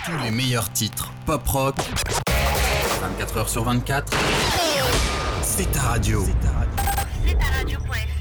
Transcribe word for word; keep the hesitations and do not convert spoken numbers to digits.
Tous les meilleurs titres pop-rock, vingt-quatre heures sur vingt-quatre, c'est ta radio. C'est ta radio. c'est ta radio point F R